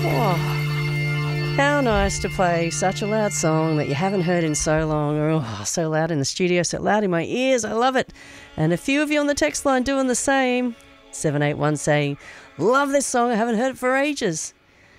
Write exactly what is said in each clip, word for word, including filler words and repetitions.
Oh, how nice to play such a loud song that you haven't heard in so long. Oh, so loud in the studio, so loud in my ears. I love it. And a few of you on the text line doing the same. seven eight one saying, love this song. I haven't heard it for ages.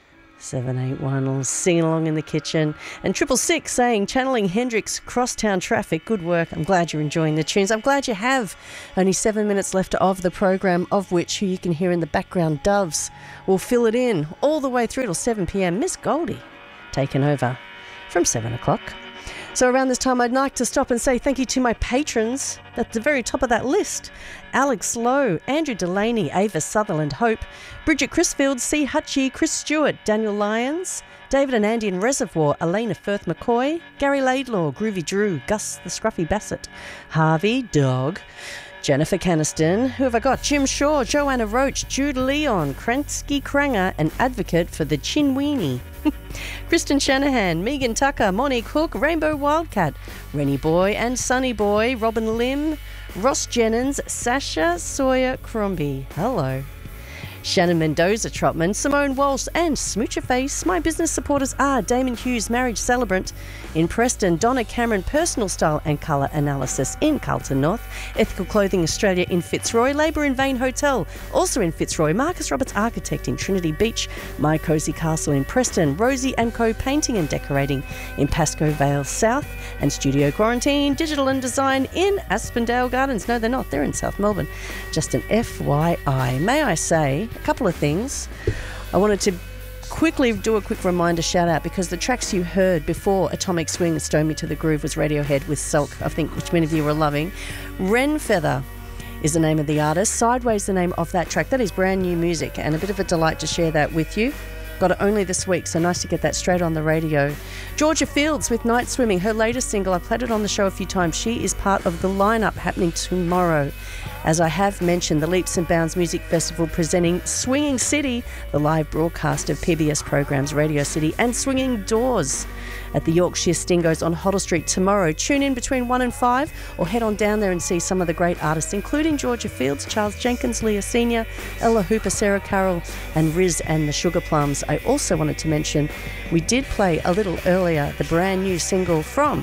seven eight one singing along in the kitchen. And triple six saying, channeling Hendrix crosstown traffic. Good work. I'm glad you're enjoying the tunes. I'm glad you have. Only seven minutes left of the program, of which who you can hear in the background, Doves, will fill it in all the way through till seven p.m. Miss Goldie taking over from seven o'clock. So around this time, I'd like to stop and say thank you to my patrons at the very top of that list. Alex Lowe, Andrew Delaney, Ava Sutherland Hope, Bridget Crisfield, C. Hutchie, Chris Stewart, Daniel Lyons, David and Andy in Reservoir, Elena Firth McCoy, Gary Laidlaw, Groovy Drew, Gus the Scruffy Bassett, Harvey Dog, Jennifer Caniston, who have I got? Jim Shaw, Joanna Roach, Jude Leon, Kransky Kranger, an advocate for the Chinweenie. Kristen Shanahan, Megan Tucker, Monique Hook, Rainbow Wildcat, Rennie Boy and Sunny Boy, Robin Lim, Ross Jennings, Sasha Sawyer Crombie. Hello. Shannon Mendoza Trotman, Simone Walsh and Smoocher Face. My business supporters are Damon Hughes, Marriage Celebrant in Preston, Donna Cameron, Personal Style and Colour Analysis in Carlton North, Ethical Clothing Australia in Fitzroy, Labour in Vain Hotel, also in Fitzroy, Marcus Roberts Architect in Trinity Beach, My Cosy Castle in Preston, Rosie and Co Painting and Decorating in Pascoe Vale South, and Studio Quarantine Digital and Design in Aspendale Gardens. No, they're not. They're in South Melbourne. Just an F Y I. May I say a couple of things. I wanted to quickly do a quick reminder shout out because the tracks you heard before Atomic Swing, Stone Me to the Groove was Radiohead with Silk, I think, which many of you were loving. Wren Feather is the name of the artist. Sideways the name of that track. That is brand new music and a bit of a delight to share that with you. Got it only this week, so nice to get that straight on the radio. Georgia Fields with Night Swimming, her latest single. I've played it on the show a few times. She is part of the lineup happening tomorrow. As I have mentioned, the Leaps and Bounds Music Festival presenting Swinging City, the live broadcast of P B S programs Radio City, and Swinging Doors at the Yorkshire Stingos on Hoddle Street tomorrow. Tune in between one and five or head on down there and see some of the great artists, including Georgia Fields, Charles Jenkins, Leah Senior, Ella Hooper, Sarah Carroll and Riz and the Sugar Plums. I also wanted to mention we did play a little earlier the brand new single from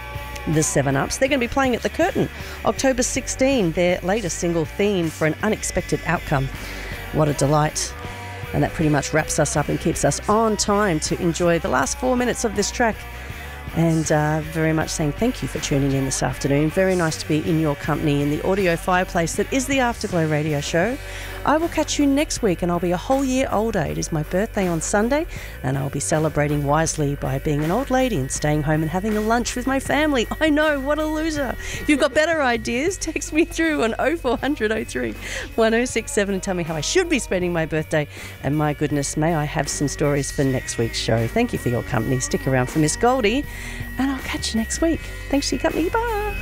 the Seven Ups. They're going to be playing at the Curtain October sixteenth, their latest single, Theme for an Unexpected Outcome. What a delight. And that pretty much wraps us up and keeps us on time to enjoy the last four minutes of this track. And uh, very much saying thank you for tuning in this afternoon. Very nice to be in your company in the audio fireplace that is the Afterglow Radio Show. I will catch you next week and I'll be a whole year older. It is my birthday on Sunday and I'll be celebrating wisely by being an old lady and staying home and having a lunch with my family. I know, what a loser. If you've got better ideas, text me through on oh four hundred oh three one oh six seven and tell me how I should be spending my birthday. And my goodness, may I have some stories for next week's show. Thank you for your company. Stick around for Miss Goldie and I'll catch you next week. Thanks for your company. Bye.